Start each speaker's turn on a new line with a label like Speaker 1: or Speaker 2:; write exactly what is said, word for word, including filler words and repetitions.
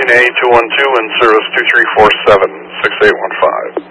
Speaker 1: A two one two and Cirrus two three four seven, six eight one five.